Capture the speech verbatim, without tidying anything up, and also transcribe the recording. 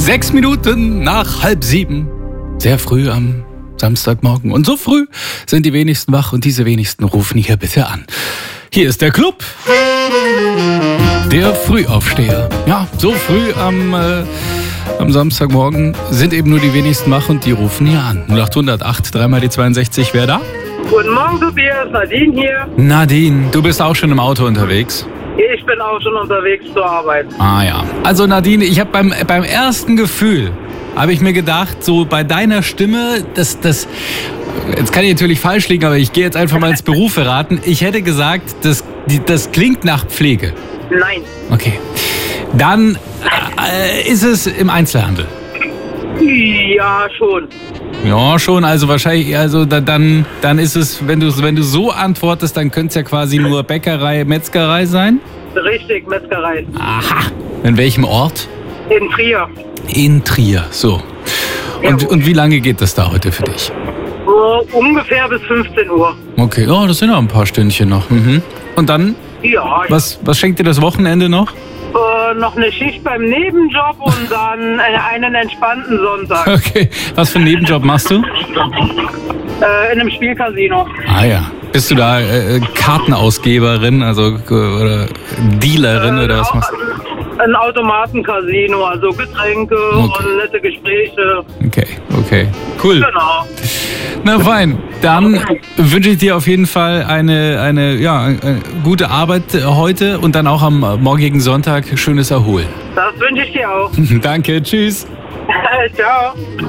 Sechs Minuten nach halb sieben. Sehr früh am Samstagmorgen. Und so früh sind die wenigsten wach und diese wenigsten rufen hier bitte an. Hier ist der Club. Der Frühaufsteher. Ja, so früh am, äh, am Samstagmorgen sind eben nur die wenigsten wach und die rufen hier an. null acht null acht, dreimal die zweiundsechzig. Wer da? Guten Morgen, Tobias. Nadine hier. Nadine, du bist auch schon im Auto unterwegs? Ich bin auch schon unterwegs zur Arbeit. Ah ja. Also Nadine, ich habe beim, beim ersten Gefühl, habe ich mir gedacht, so bei deiner Stimme, das, das, jetzt kann ich natürlich falsch liegen, aber ich gehe jetzt einfach mal ins Berufe raten. Ich hätte gesagt, das, die, das klingt nach Pflege. Nein. Okay. Dann äh, ist es im Einzelhandel. Ja, schon. Ja, schon, also wahrscheinlich, also da, dann, dann ist es, wenn du, wenn du so antwortest, dann könnte es ja quasi nur Bäckerei, Metzgerei sein. Richtig, Metzgerei. Aha. In welchem Ort? In Trier. In Trier, so. Und, Ja. und wie lange geht das da heute für dich? So ungefähr bis fünfzehn Uhr. Okay, oh, das sind noch ein paar Stündchen noch. Mhm. Und dann, Ja, was, was schenkt dir das Wochenende noch? äh, noch eine Schicht beim Nebenjob und dann äh, einen entspannten Sonntag Okay, was für einen Nebenjob machst du? äh, in einem Spielcasino. Ah ja. Bist du da äh, Kartenausgeberin, also äh, oder Dealerin oder was machst du? Ein Automatencasino, also Getränke Okay. und nette Gespräche. Okay, okay. Cool. Genau. Na fein, dann wünsche ich dir auf jeden Fall eine, eine, ja, eine gute Arbeit heute und dann auch am morgigen Sonntag schönes Erholen. Das wünsche ich dir auch. Danke, tschüss. Ciao.